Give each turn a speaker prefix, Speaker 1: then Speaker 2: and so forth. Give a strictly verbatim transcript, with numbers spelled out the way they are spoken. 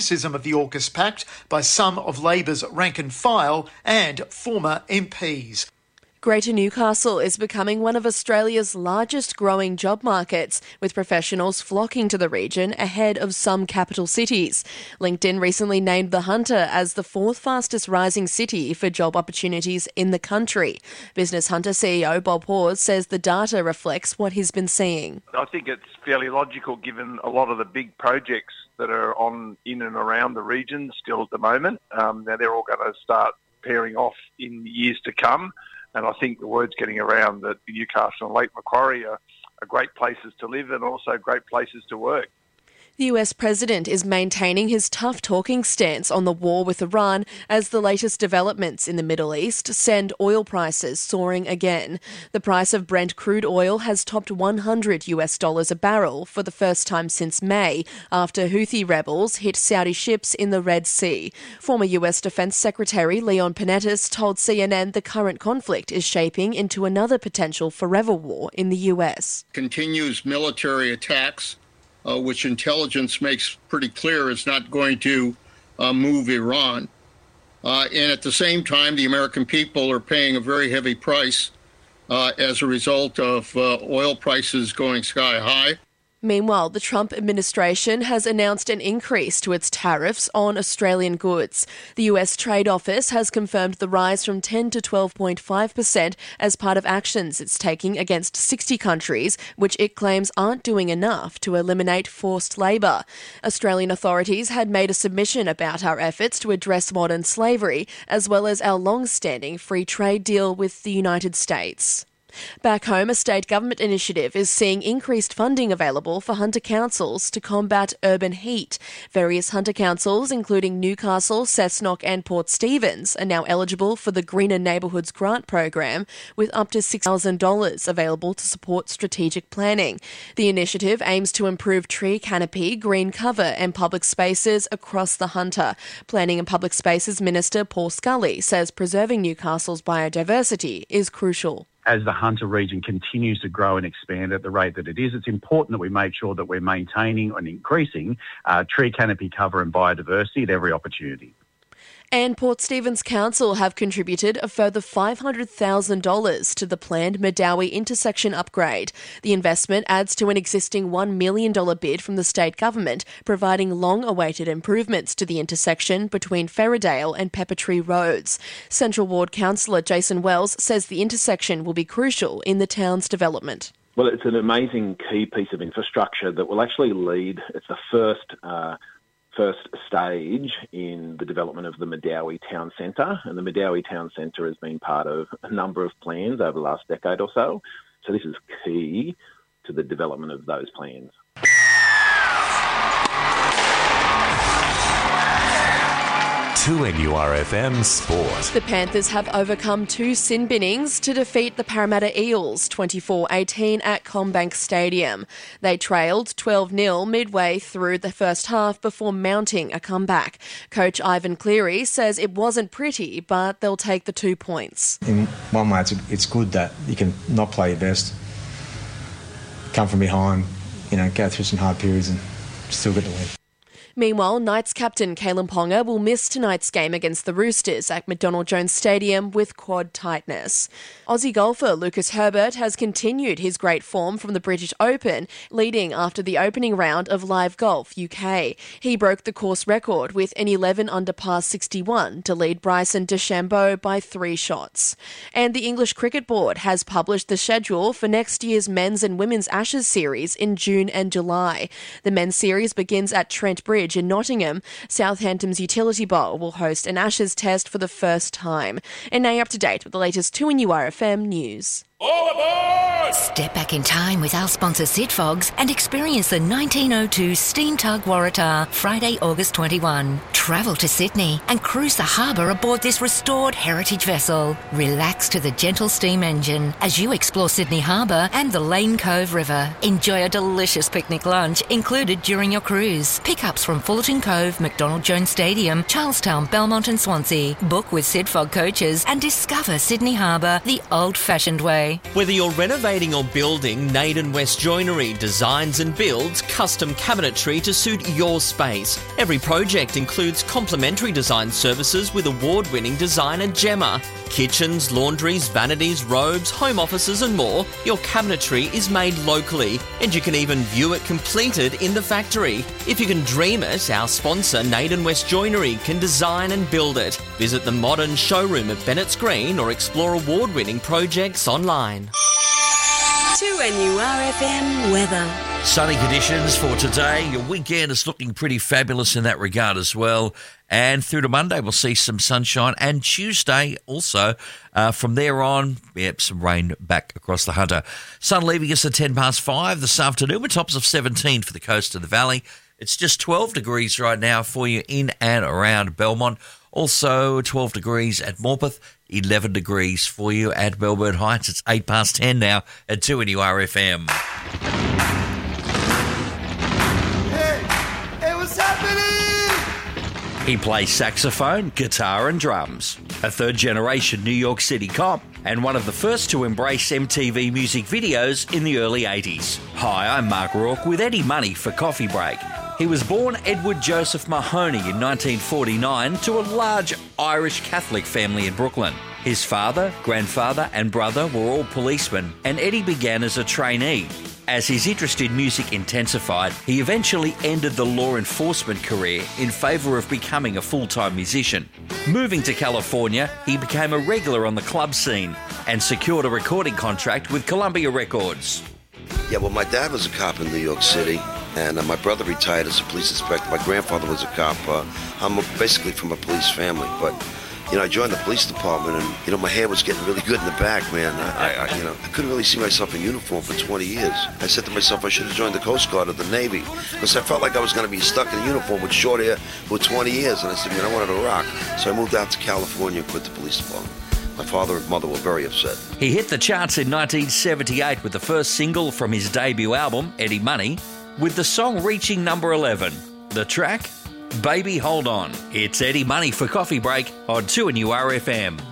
Speaker 1: criticism of the AUKUS pact by some of Labor's rank and file and former M Ps.
Speaker 2: Greater Newcastle is becoming one of Australia's largest growing job markets, with professionals flocking to the region ahead of some capital cities. LinkedIn recently named the Hunter as the fourth fastest rising city for job opportunities in the country. Business Hunter C E O Bob Hawes says the data reflects what he's been seeing.
Speaker 3: I think it's fairly logical given a lot of the big projects that are on in and around the region still at the moment. Um, now they're all going to start pairing off in years to come. And I think the word's getting around that Newcastle and Lake Macquarie are, are great places to live and also great places to work.
Speaker 2: The U S president is maintaining his tough-talking stance on the war with Iran as the latest developments in the Middle East send oil prices soaring again. The price of Brent crude oil has topped one hundred US dollars a barrel for the first time since May, after Houthi rebels hit Saudi ships in the Red Sea. Former U S Defense Secretary Leon Panettis told C N N the current conflict is shaping into another potential forever war in the U S.
Speaker 4: Continues military attacks, Uh, which intelligence makes pretty clear is not going to uh, move Iran. Uh, and at the same time, the American people are paying a very heavy price uh, as a result of uh, oil prices going sky high.
Speaker 2: Meanwhile, the Trump administration has announced an increase to its tariffs on Australian goods. The U S Trade Office has confirmed the rise from ten to twelve point five percent as part of actions it's taking against sixty countries, which it claims aren't doing enough to eliminate forced labour. Australian authorities had made a submission about our efforts to address modern slavery, as well as our long-standing free trade deal with the United States. Back home, a state government initiative is seeing increased funding available for hunter councils to combat urban heat. Various hunter councils, including Newcastle, Cessnock and Port Stephens, are now eligible for the Greener Neighbourhoods Grant Program, with up to six thousand dollars available to support strategic planning. The initiative aims to improve tree canopy, green cover and public spaces across the Hunter. Planning and Public Spaces Minister Paul Scully says preserving Newcastle's biodiversity is crucial.
Speaker 5: As the Hunter region continues to grow and expand at the rate that it is, it's important that we make sure that we're maintaining and increasing uh, tree canopy cover and biodiversity at every opportunity.
Speaker 2: And Port Stephens Council have contributed a further five hundred thousand dollars to the planned Medowie intersection upgrade. The investment adds to an existing one million dollars bid from the state government, providing long-awaited improvements to the intersection between Ferrerdale and Peppertree Roads. Central Ward Councillor Jason Wells says the intersection will be crucial in the town's development.
Speaker 6: Well, it's an amazing key piece of infrastructure that will actually lead, it's the first uh, first stage in the development of the Medowie Town Centre, and the Medowie Town Centre has been part of a number of plans over the last decade or so, so this is key to the development of those plans.
Speaker 7: two N U R F M Sport.
Speaker 2: The Panthers have overcome two sin binnings to defeat the Parramatta Eels twenty-four eighteen at CommBank Stadium. They trailed twelve nil midway through the first half before mounting a comeback. Coach Ivan Cleary says it wasn't pretty, but they'll take the two points.
Speaker 8: In one way, it's, it's good that you can not play your best, come from behind, you know, go through some hard periods and still get the win.
Speaker 2: Meanwhile, Knights captain Kalen Ponga will miss tonight's game against the Roosters at McDonald Jones Stadium with quad tightness. Aussie golfer Lucas Herbert has continued his great form from the British Open, leading after the opening round of Live Golf U K. He broke the course record with an eleven under par sixty-one to lead Bryson DeChambeau by three shots. And the English Cricket Board has published the schedule for next year's Men's and Women's Ashes series in June and July. The men's series begins at Trent Bridge in Nottingham. Southampton's Utility Bowl will host an Ashes test for the first time. And now you're up to date with the latest two N U R F M news.
Speaker 9: All aboard! Step back in time with our sponsor Sidfogs and experience the nineteen oh two Steam Tug Waratah Friday, August twenty-first. Travel to Sydney and cruise the harbour aboard this restored heritage vessel. Relax to the gentle steam engine as you explore Sydney Harbour and the Lane Cove River. Enjoy a delicious picnic lunch included during your cruise. Pickups from Fullerton Cove, McDonald Jones Stadium, Charlestown, Belmont and Swansea. Book with Sidfog coaches and discover Sydney Harbour the old-fashioned way. today.
Speaker 10: Whether you're renovating or building, Naden West Joinery designs and builds custom cabinetry to suit your space. Every project includes complimentary design services with award-winning designer Gemma. Kitchens, laundries, vanities, robes, home offices and more. Your cabinetry is made locally and you can even view it completed in the factory. If you can dream it, our sponsor Naden West Joinery can design and build it. Visit the modern showroom at Bennett's Green or explore award-winning projects online.
Speaker 11: two N U R F M weather.
Speaker 12: Sunny conditions for today. Your weekend is looking pretty fabulous in that regard as well. And through to Monday, we'll see some sunshine. And Tuesday also, uh, from there on, yep, some rain back across the Hunter. Sun leaving us at ten past five this afternoon with tops of seventeen for the coast of the valley. It's just twelve degrees right now for you in and around Belmont. Also twelve degrees at Morpeth, eleven degrees for you at Melbourne Heights. It's eight past ten now at two N U R F M.
Speaker 13: Hey, hey, what's happening?
Speaker 12: He plays saxophone, guitar and drums. A third-generation New York City cop and one of the first to embrace M T V music videos in the early eighties. Hi, I'm Mark Rourke with Eddie Money for Coffee Break. He was born Edward Joseph Mahoney in nineteen forty-nine to a large Irish Catholic family in Brooklyn. His father, grandfather and brother were all policemen, and Eddie began as a trainee. As his interest in music intensified, he eventually ended the law enforcement career in favour of becoming a full-time musician. Moving to California, he became a regular on the club scene and secured a recording contract with Columbia Records.
Speaker 14: Yeah, well, my dad was a cop in New York City, and uh, my brother retired as a police inspector. My grandfather was a cop. Uh, I'm a, basically from a police family, but you know, I joined the police department, and you know, my hair was getting really good in the back, man. I, I, you know, I couldn't really see myself in uniform for twenty years. I said to myself, I should have joined the Coast Guard or the Navy, because I felt like I was going to be stuck in a uniform with short hair for twenty years. And I said, man, I wanted to rock. So I moved out to California and quit the police department. My father and mother were very upset.
Speaker 12: He hit the charts in nineteen seventy-eight with the first single from his debut album, Eddie Money, with the song reaching number eleven. The track, Baby Hold On. It's Eddie Money for Coffee Break on two N U R F M.